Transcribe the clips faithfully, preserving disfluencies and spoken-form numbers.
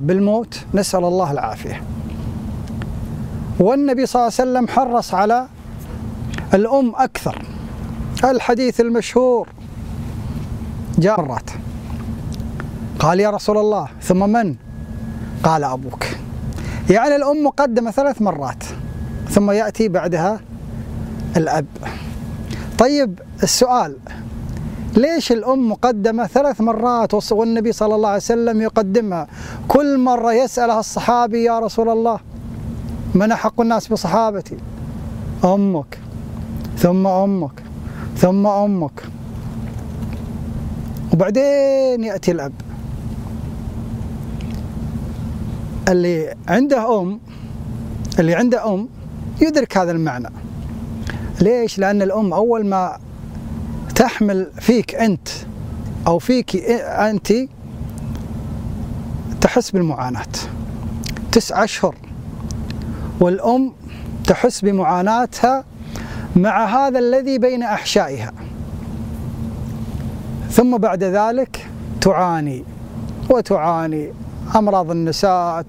بالموت، نسأل الله العافية. والنبي صلى الله عليه وسلم حرص على الأم أكثر. الحديث المشهور جاء مرات قال يا رسول الله ثم من؟ قال أبوك. يعني الأم مقدمة ثلاث مرات ثم يأتي بعدها الأب. طيب السؤال، ليش الأم مقدمة ثلاث مرات والنبي صلى الله عليه وسلم يقدمها؟ كل مرة يسألها الصحابي يا رسول الله من أحق الناس بصحابتي؟ أمك ثم أمك ثم أمك، وبعدين يأتي الأب. اللي عنده أم اللي عنده أم يدرك هذا المعنى. ليش؟ لأن الأم أول ما تحمل فيك أنت أو فيك أنت تحس بالمعاناة تسعة أشهر، والأم تحس بمعاناتها مع هذا الذي بين أحشائها، ثم بعد ذلك تعاني وتعاني أمراض النساء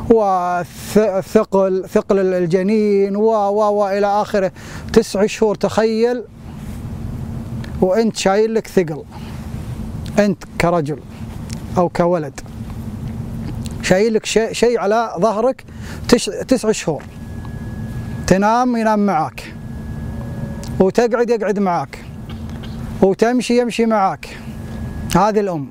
وثقل ثقل الجنين و و وإلى آخره. تسع شهور تخيل، وأنت شايل لك ثقل، أنت كرجل أو كولد شايل لك شيء شيء على ظهرك تسع شهور. تنام ينام معك، وتقعد يقعد معك، وتمشي يمشي معك. هذه الأم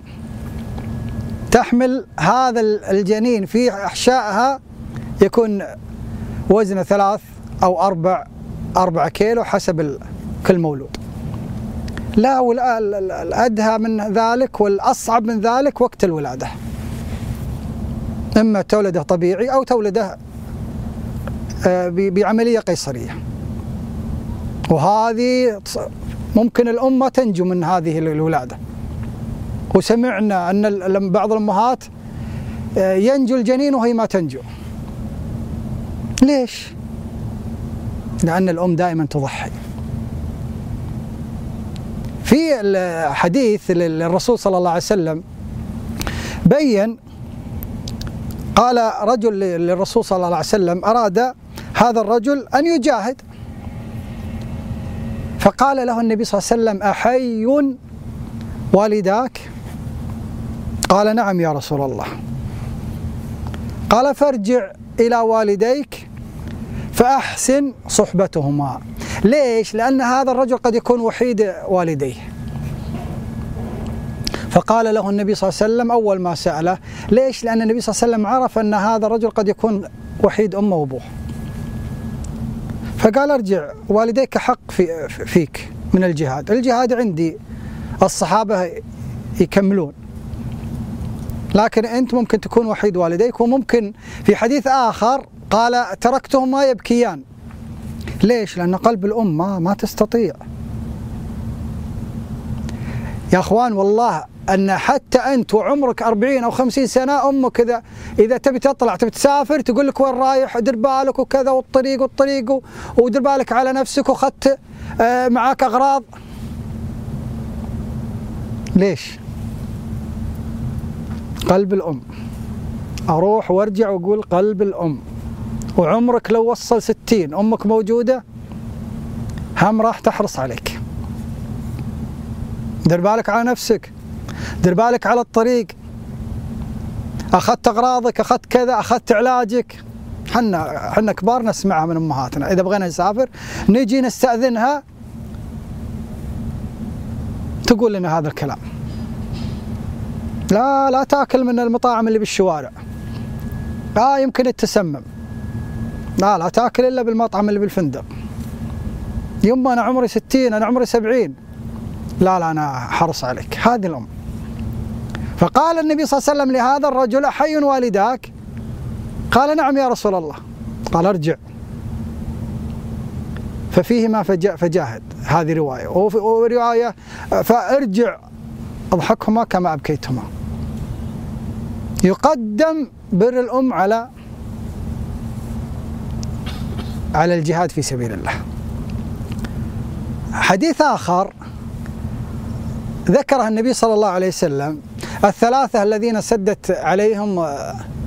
تحمل هذا الجنين في أحشائها، يكون وزنه ثلاث أو أربع أربعة كيلو حسب كل مولود. لا، والأدهى من ذلك والأصعب من ذلك وقت الولادة، إما تولده طبيعي أو تولده بعملية قيصرية، وهذه ممكن الأم ما تنجو من هذه الولادة. وسمعنا أن بعض الأمهات ينجو الجنين وهي ما تنجو. ليش؟ لأن الأم دائما تضحي. في الحديث للرسول صلى الله عليه وسلم بين، قال رجل للرسول صلى الله عليه وسلم أراد هذا الرجل أن يجاهد، فقال له النبي صلى الله عليه وسلم أحي والداك؟ قال نعم يا رسول الله. قال فارجع إلى والديك فأحسن صحبتهما. ليش؟ لأن هذا الرجل قد يكون وحيد والديه. فقال له النبي صلى الله عليه وسلم أول ما سأله ليش؟ لأن النبي صلى الله عليه وسلم عرف أن هذا الرجل قد يكون وحيد أمه وأبوه، فقال ارجع، والديك حق في فيك من الجهاد. الجهاد عندي الصحابة يكملون، لكن أنت ممكن تكون وحيد والديك. وممكن في حديث آخر قال تركتهما يبكيان. ليش؟ لأن قلب الأم ما, ما تستطيع. يا أخوان والله أن حتى أنت وعمرك أربعين أو خمسين سنة أمك إذا إذا تبي تطلع تبي تسافر تقول لك وين رايح، دير بالك وكذا والطريق والطريق ودير بالك على نفسك وخدت معاك أغراض. ليش؟ قلب الأم. أروح وارجع وأقول قلب الأم. وعمرك لو وصل ستين أمك موجودة هم راح تحرص عليك. دير بالك على نفسك، دير بالك على الطريق، أخذت أغراضك، أخذت كذا، أخذت علاجك. حنا حنا كبار نسمعها من أمهاتنا، إذا بغينا نسافر نجي نستأذنها تقول لنا هذا الكلام. لا لا تاكل من المطاعم اللي بالشوارع، لا يمكن التسمم، لا لا تاكل إلا بالمطعم اللي بالفندق. يما أنا عمري ستين، أنا عمري سبعين، لا لا أنا حرص عليك. هذه الأم. فقال النبي صلى الله عليه وسلم لهذا الرجل أحي والداك؟ قال نعم يا رسول الله. قال ارجع ففيهما فجاهد. هذه رواية. ورواية فارجع أضحكهما كما أبكيتهما. يقدم بر الأم على على الجهاد في سبيل الله. حديث آخر ذكره النبي صلى الله عليه وسلم الثلاثة الذين سدت عليهم